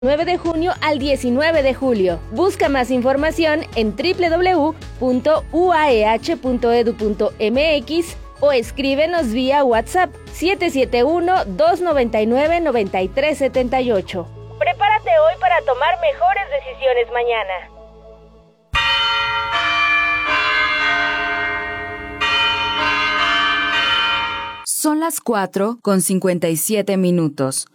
9 de junio al 19 de julio. Busca más información en www.uaeh.edu.mx o escríbenos vía WhatsApp 771-299-9378. Prepárate hoy para tomar mejores decisiones mañana. Son las 4:57.